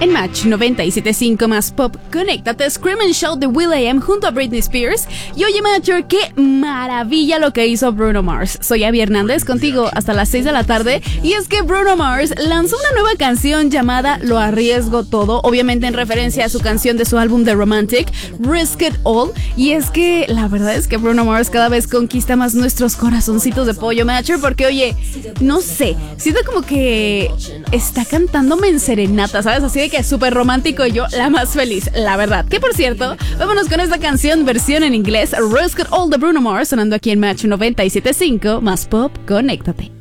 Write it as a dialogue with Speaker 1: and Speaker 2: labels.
Speaker 1: En Match 97.5 más pop, conéctate, Scream and Shout de will.i.am junto a Britney Spears. Y oye, Matcher, qué maravilla lo que hizo Bruno Mars. Soy Abby Hernández, contigo hasta las 6 de la tarde. Y es que Bruno Mars lanzó una nueva canción llamada Lo Arriesgo Todo, obviamente en referencia a su canción de su álbum The Romantic, Risk It All. Y es que la verdad es que Bruno Mars cada vez conquista más nuestros corazoncitos de pollo, Matcher, porque oye, no sé, siento como que está cantándome en serenata, ¿sabes? Así de que es súper romántico y yo la más feliz, la verdad. Que por cierto, vámonos con esta canción versión en inglés, Risk It All de Bruno Mars, sonando aquí en Match 97.5 más pop, conéctate.